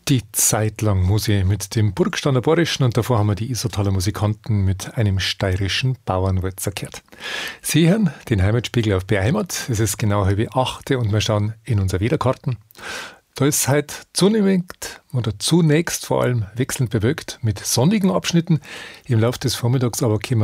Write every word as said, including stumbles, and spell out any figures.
Die Zeit lang muss ich mit dem Burgstander Borischen und davor haben wir die Isertaler Musikanten mit einem steirischen Bauernwalzer gehört. Sie hören den Heimatspiegel auf B R Heimat. Es ist genau halb acht und wir schauen in unsere Wetterkarten. Da ist es heute zunehmend oder zunächst vor allem wechselnd bewölkt mit sonnigen Abschnitten. Im Laufe des Vormittags aber können wir